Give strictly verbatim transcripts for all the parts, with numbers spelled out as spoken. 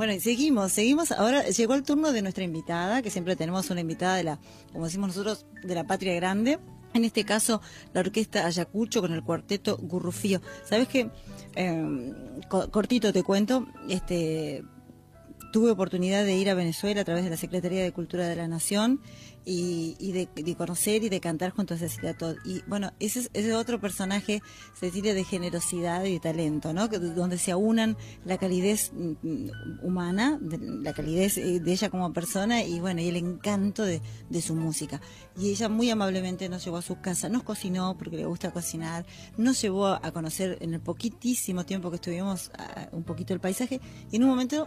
Bueno, y seguimos, seguimos. Ahora llegó el turno de nuestra invitada, que siempre tenemos una invitada de la, como decimos nosotros, de la patria grande. En este caso, la orquesta Ayacucho con el cuarteto Gurrufío. ¿Sabes qué? Eh, cortito te cuento, este... tuve oportunidad de ir a Venezuela a través de la Secretaría de Cultura de la Nación y, y de, de conocer y de cantar junto a Cecilia Todd. Y bueno, ese es, ese es otro personaje, Cecilia, de generosidad y de talento, ¿no? Que, donde se aunan la calidez humana, de, la calidez de ella como persona y bueno, y el encanto de, de su música. Y ella muy amablemente nos llevó a su casa, nos cocinó porque le gusta cocinar, nos llevó a conocer en el poquitísimo tiempo que estuvimos a, un poquito el paisaje y en un momento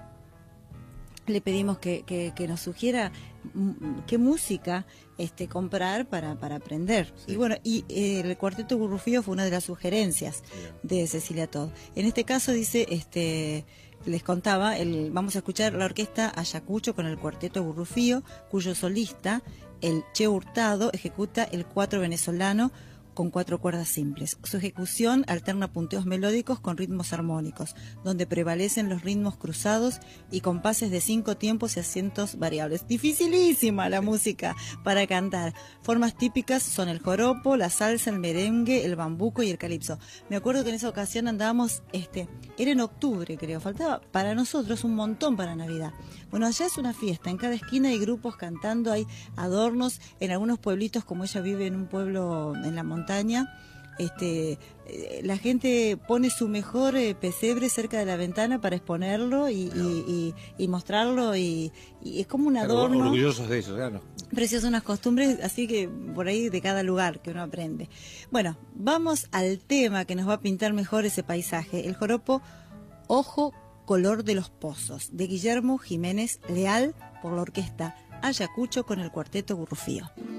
le pedimos que, que, que nos sugiera qué música este, comprar para, para aprender. Sí. Y bueno, y eh, el cuarteto Gurrufío fue una de las sugerencias Bien. de Cecilia Todd. En este caso dice, este, les contaba, el, vamos a escuchar la orquesta Ayacucho con el cuarteto Gurrufío, cuyo solista, el Che Hurtado, ejecuta el cuatro venezolano con cuatro cuerdas simples. Su ejecución alterna punteos melódicos con ritmos armónicos, donde prevalecen los ritmos cruzados y compases de cinco tiempos y acentos variables. Dificilísima la música para cantar. Formas típicas son el joropo, la salsa, el merengue, el bambuco y el calipso. Me acuerdo que en esa ocasión andábamos, este, era en octubre creo, faltaba para nosotros un montón para Navidad. Bueno, allá es una fiesta, en cada esquina hay grupos cantando, hay adornos, en algunos pueblitos, como ella vive en un pueblo en la montaña, este, eh, la gente pone su mejor eh, pesebre cerca de la ventana para exponerlo y, y, y, y mostrarlo y, y es como un adorno. Claro, orgullosos de eso, claro. Preciosas unas costumbres, así que por ahí de cada lugar que uno aprende. Bueno, vamos al tema que nos va a pintar mejor ese paisaje, el joropo Ojo Color de los Pozos, de Guillermo Jiménez Leal, por la orquesta Ayacucho con el cuarteto Gurrufío.